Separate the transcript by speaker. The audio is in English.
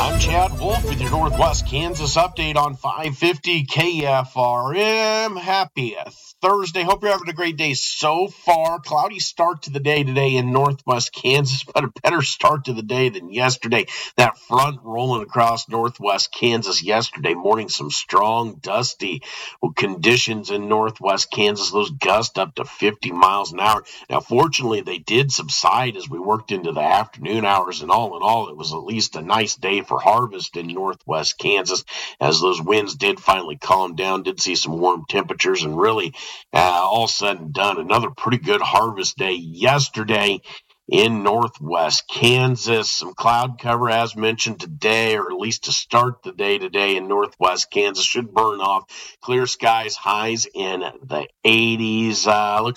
Speaker 1: I'm Chad Wolf with your Northwest Kansas update on 550 KFRM. Happy Thursday. Hope you're having a great day so far. Cloudy start to the day today in Northwest Kansas, but a better start to the day than yesterday. That front rolling across Northwest Kansas yesterday morning, some strong, dusty conditions in Northwest Kansas. Those gusts up to 50 miles an hour. Now, fortunately, they did subside as we worked into the afternoon hours, and all in all, it was at least a nice day for harvest in Northwest Kansas as those winds did finally calm down, did see some warm temperatures, and really all said and done, another pretty good harvest day yesterday in Northwest Kansas. Some cloud cover as mentioned today, or at least to start the day today in Northwest Kansas, should burn off. Clear skies, highs in the 80s. Looks